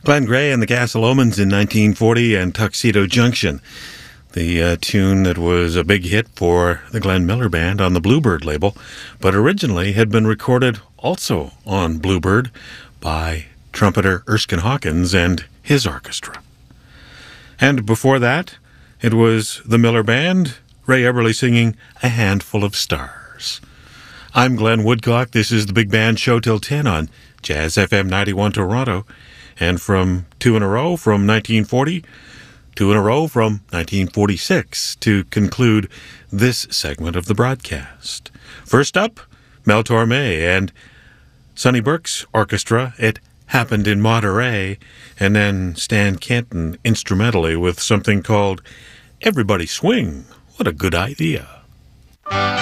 Glenn Gray and the Gasolomans in 1940 and Tuxedo Junction, the tune that was a big hit for the Glenn Miller Band on the Bluebird label, but originally had been recorded also on Bluebird by trumpeter Erskine Hawkins and his orchestra. And before that, it was the Miller Band, Ray Eberly singing A Handful of Stars. I'm Glenn Woodcock. This is the Big Band Show till 10 on Jazz FM 91 Toronto. And from two in a row from 1940, two in a row from 1946 to conclude this segment of the broadcast. First up, Mel Torme and Sonny Burke's orchestra, It Happened in Monterey, and then Stan Kenton instrumentally with something called Everybody Swing. What a good idea.